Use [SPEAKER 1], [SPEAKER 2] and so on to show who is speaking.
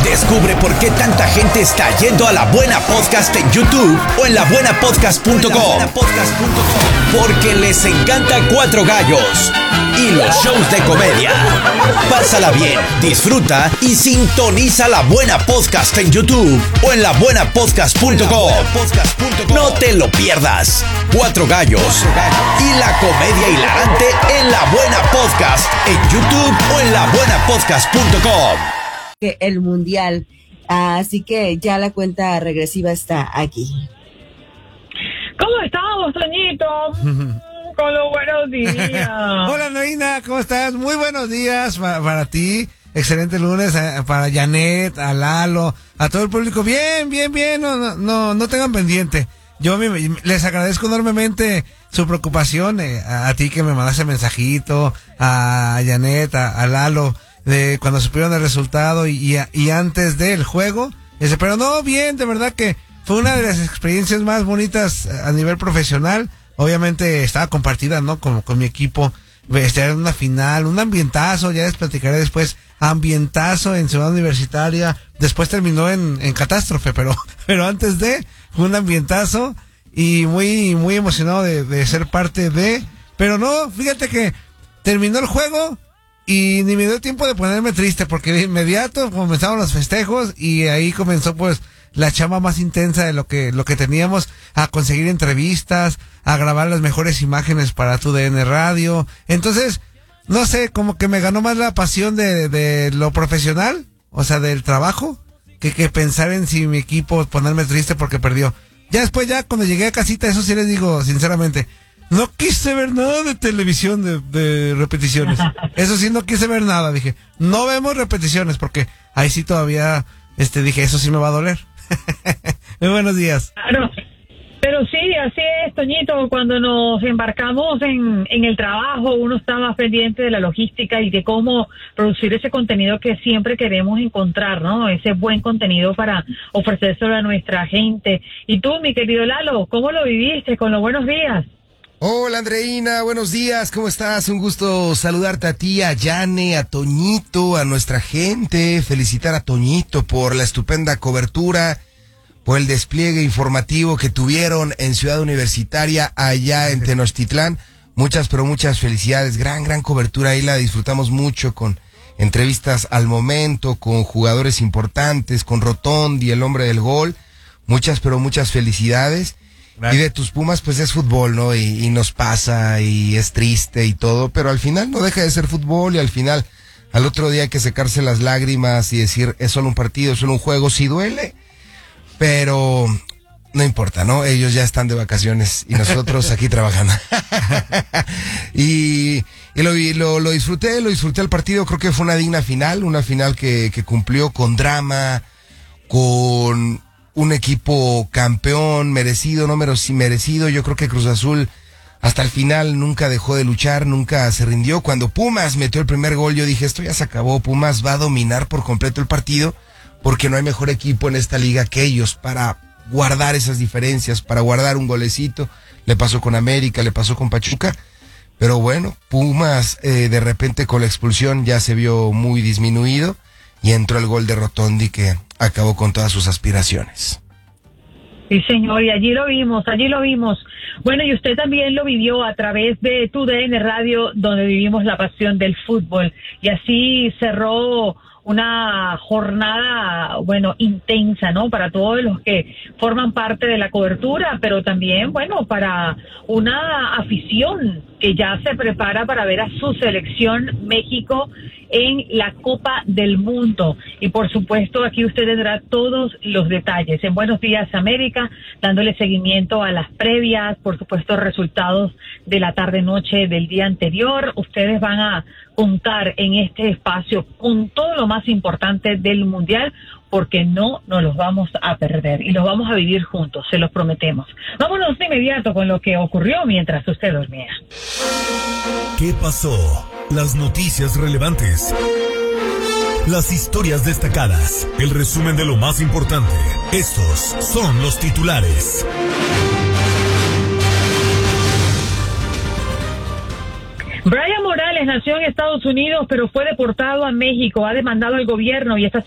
[SPEAKER 1] Descubre por qué tanta gente está yendo a La Buena Podcast en YouTube o en labuenapodcast.com. Porque les encanta Cuatro Gallos y los shows de comedia. Pásala bien, disfruta y sintoniza La Buena Podcast en YouTube o en labuenapodcast.com. No te lo pierdas. Cuatro Gallos y la comedia hilarante en La Buena Podcast en YouTube o en labuenapodcast.com.
[SPEAKER 2] El mundial, así que ya la cuenta regresiva está aquí.
[SPEAKER 3] ¿Cómo estamos, Toñito? Con los buenos días.
[SPEAKER 4] Hola, Noina, ¿cómo estás? Muy buenos días para ti. Excelente lunes para Janet, a Lalo, a todo el público. Bien. No tengan pendiente. Yo les agradezco enormemente su preocupación, a ti que me mandaste mensajito, a Janet, a Lalo, de cuando supieron el resultado y antes del juego. Pero no, bien, de verdad que fue una de las experiencias más bonitas a nivel profesional. Obviamente estaba compartida, ¿no? Con mi equipo. Estar en una final, un ambientazo, ya les platicaré después, ambientazo en Ciudad Universitaria. Después terminó en catástrofe, pero antes fue un ambientazo y muy emocionado de ser parte de. Pero no, fíjate que terminó el juego y ni me dio tiempo de ponerme triste, porque de inmediato comenzaron los festejos y ahí comenzó pues la chamba más intensa de lo que teníamos, a conseguir entrevistas, a grabar las mejores imágenes para TUDN Radio. Entonces, no sé, como que me ganó más la pasión de lo profesional, o sea, del trabajo, que pensar en si mi equipo ponerme triste porque perdió. Ya después, cuando llegué a casita, eso sí les digo sinceramente, no quise ver nada de televisión de repeticiones. Eso sí, no quise ver nada. Dije, no vemos repeticiones, porque ahí sí todavía dije, eso sí me va a doler. Muy buenos días.
[SPEAKER 3] Claro, pero sí, así es, Toñito. Cuando nos embarcamos en el trabajo, uno está más pendiente de la logística y de cómo producir ese contenido que siempre queremos encontrar, ¿no? Ese buen contenido para ofrecérselo a nuestra gente. Y tú, mi querido Lalo, ¿cómo lo viviste con los buenos días?
[SPEAKER 5] Hola, Andreina, buenos días, ¿cómo estás? Un gusto saludarte a ti, a Yane, a Toñito, a nuestra gente, felicitar a Toñito por la estupenda cobertura, por el despliegue informativo que tuvieron en Ciudad Universitaria, allá en Tenochtitlán. Muchas felicidades, gran cobertura, ahí la disfrutamos mucho con entrevistas al momento, con jugadores importantes, con Rotondi, el hombre del gol. Muchas felicidades. Y de tus Pumas, pues es fútbol, ¿no? Y nos pasa, y es triste y todo, pero al final no deja de ser fútbol, y al final, al otro día hay que secarse las lágrimas y decir, es solo un partido, es solo un juego, sí duele, pero no importa, ¿no? Ellos ya están de vacaciones y nosotros aquí trabajando. y lo disfruté el partido, creo que fue una digna final, que cumplió con drama, con un equipo campeón, merecido, no merecido. Yo creo que Cruz Azul hasta el final nunca dejó de luchar, nunca se rindió. Cuando Pumas metió el primer gol, yo dije, esto ya se acabó, Pumas va a dominar por completo el partido, porque no hay mejor equipo en esta liga que ellos para guardar esas diferencias, para guardar un golecito. Le pasó con América, le pasó con Pachuca, pero bueno, Pumas de repente con la expulsión ya se vio muy disminuido y entró el gol de Rotondi que acabó con todas sus aspiraciones.
[SPEAKER 3] Sí, señor, y allí lo vimos. Bueno, y usted también lo vivió a través de TUDN Radio, donde vivimos la pasión del fútbol. Y así cerró una jornada, intensa, ¿no? Para todos los que forman parte de la cobertura, pero también, para una afición que ya se prepara para ver a su selección México en la Copa del Mundo. Y por supuesto, aquí usted tendrá todos los detalles. En Buenos Días América, dándole seguimiento a las previas, por supuesto, resultados de la tarde-noche del día anterior. Ustedes van a contar en este espacio con todo lo más importante del Mundial, porque no nos los vamos a perder y los vamos a vivir juntos, se los prometemos. Vámonos de inmediato con lo que ocurrió mientras usted dormía.
[SPEAKER 6] ¿Qué pasó? Las noticias relevantes, las historias destacadas, el resumen de lo más importante. Estos son los titulares.
[SPEAKER 3] Brian Morales nació en Estados Unidos, pero fue deportado a México. Ha demandado al gobierno y esta